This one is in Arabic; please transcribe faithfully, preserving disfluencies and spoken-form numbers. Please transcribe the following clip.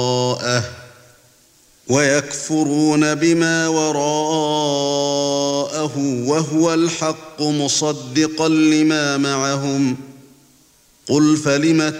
ويكفرون بما وراءه وهو الحق مصدقا لما معهم قل فلم